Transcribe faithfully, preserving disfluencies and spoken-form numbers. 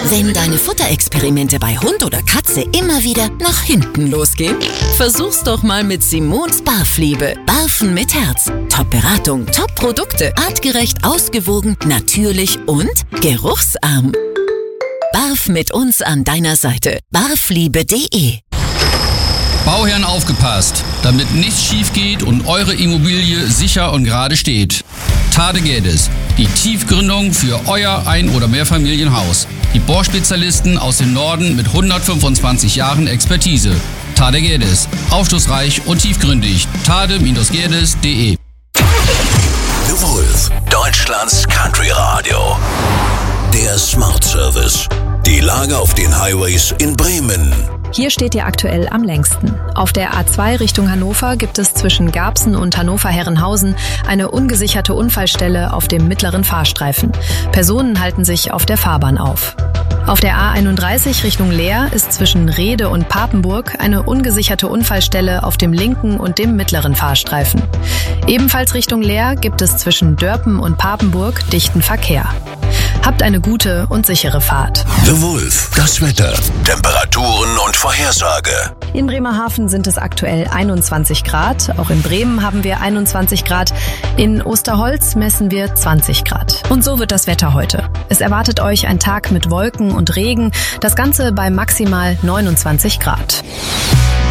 Wenn deine Futterexperimente bei Hund oder Katze immer wieder nach hinten losgehen, versuch's doch mal mit Simons Barfliebe. Barfen mit Herz. Top-Beratung, Top-Produkte, artgerecht, ausgewogen, natürlich und geruchsarm. Barf mit uns an deiner Seite. barfliebe punkt de. Bauherren aufgepasst, damit nichts schief geht und eure Immobilie sicher und gerade steht. Tade Geddes, die Tiefgründung für euer Ein- oder Mehrfamilienhaus. Die Bohrspezialisten aus dem Norden mit hundertfünfundzwanzig Jahren Expertise. Tade Geddes, aufschlussreich und tiefgründig. tade Geddes punkt de. The Wolf, Deutschlands Country Radio. Der Smart Service. Die Lage auf den Highways in Bremen. Hier steht ihr aktuell am längsten. Auf der A zwei Richtung Hannover gibt es zwischen Garbsen und Hannover-Herrenhausen eine ungesicherte Unfallstelle auf dem mittleren Fahrstreifen. Personen halten sich auf der Fahrbahn auf. Auf der A einunddreißig Richtung Leer ist zwischen Rehde und Papenburg eine ungesicherte Unfallstelle auf dem linken und dem mittleren Fahrstreifen. Ebenfalls Richtung Leer gibt es zwischen Dörpen und Papenburg dichten Verkehr. Habt eine gute und sichere Fahrt. The Wolf, das Wetter, Temperaturen und Vorhersage. In Bremerhaven sind es aktuell einundzwanzig Grad. Auch in Bremen haben wir einundzwanzig Grad. In Osterholz messen wir zwanzig Grad. Und so wird das Wetter heute. Es erwartet euch ein Tag mit Wolken und Regen. Das Ganze bei maximal neunundzwanzig Grad.